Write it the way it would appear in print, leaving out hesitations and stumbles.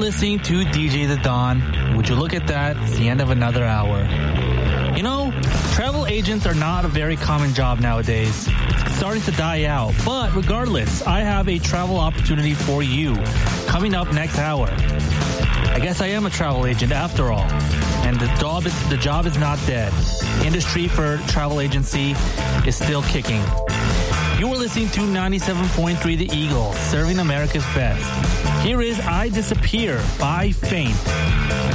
listening to DJ The Don. Would you look at that? It's the end of another hour. You know, travel agents are not a very common job nowadays. It's starting to die out. But regardless, I have a travel opportunity for you coming up next hour. I guess I am a travel agent after all. And the job is not dead. Industry for travel agency is still kicking. You are listening to 97.3 The Eagle, serving America's best. Here is I Disappear by Faint.